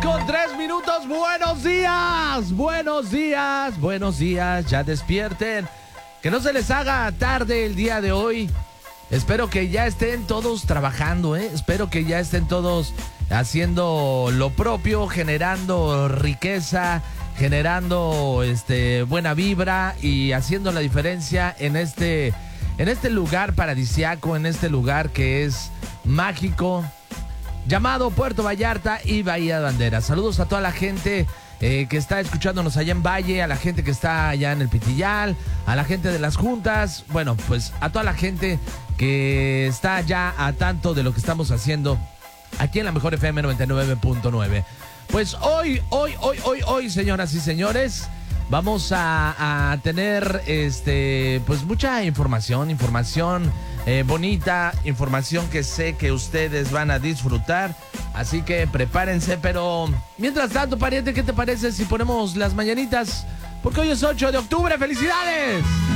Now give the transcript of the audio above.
6:03. Buenos días, buenos días, buenos días. Ya despierten. Que no se les haga tarde el día de hoy. Espero que ya estén todos trabajando, Espero que ya estén todos haciendo lo propio, generando riqueza, generando buena vibra y haciendo la diferencia en este lugar paradisiaco, en este lugar que es mágico, llamado Puerto Vallarta y Bahía de Banderas. Saludos a toda la gente que está escuchándonos allá en Valle, a la gente que está allá en el Pitillal, a la gente de las juntas, bueno, pues a toda la gente que está ya a tanto de lo que estamos haciendo aquí en la mejor FM 99.9. Pues hoy, señoras y señores, vamos a tener pues mucha información bonita, información que sé que ustedes van a disfrutar, así que prepárense. Pero mientras tanto, pariente, ¿qué te parece si ponemos las mañanitas? Porque hoy es 8 de octubre, ¡felicidades!